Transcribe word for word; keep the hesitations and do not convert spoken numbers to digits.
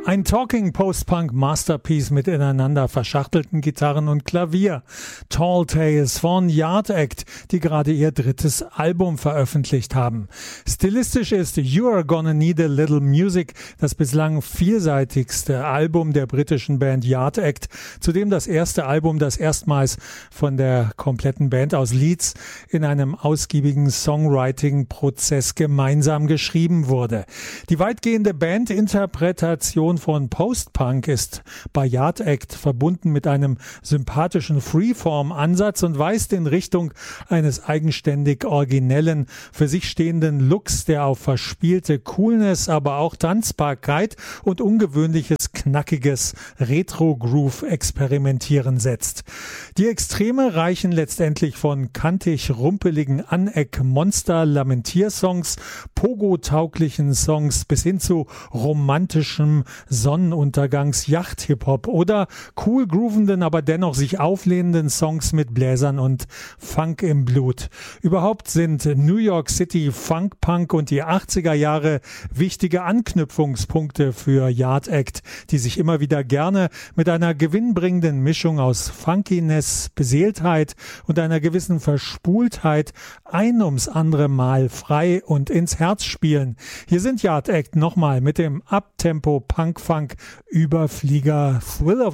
Ein Talking Post-Punk Masterpiece mit ineinander verschachtelten Gitarren und Klavier. Tall Tales von Yard Act, die gerade ihr drittes Album veröffentlicht haben. Stilistisch ist You're Gonna Need a Little Music das bislang vielseitigste Album der britischen Band Yard Act, zudem das erste Album, das erstmals von der kompletten Band aus Leeds in einem ausgiebigen Songwriting-Prozess gemeinsam geschrieben wurde. Die weitgehende Bandinterpretation von Post-Punk ist bei Yard Act verbunden mit einem sympathischen Freeform-Ansatz und weist in Richtung eines eigenständig originellen, für sich stehenden Looks, der auf verspielte Coolness, aber auch Tanzbarkeit und ungewöhnliches, knackiges Retro-Groove-Experimentieren setzt. Die Extreme reichen letztendlich von kantig-rumpeligen Aneck-Monster-Lamentiersongs, Pogo-tauglichen Songs bis hin zu romantischem Sonnenuntergangs-Yacht-Hip-Hop oder cool groovenden, aber dennoch sich auflehnenden Songs mit Bläsern und Funk im Blut. Überhaupt sind New York City Funk Punk und die achtziger Jahre wichtige Anknüpfungspunkte für Yard Act, die sich immer wieder gerne mit einer gewinnbringenden Mischung aus Funkiness, Beseeltheit und einer gewissen Verspultheit ein ums andere Mal frei und ins Herz spielen. Hier sind Yard Act nochmal mit dem Uptempo Punk Funk Überflieger Thrill of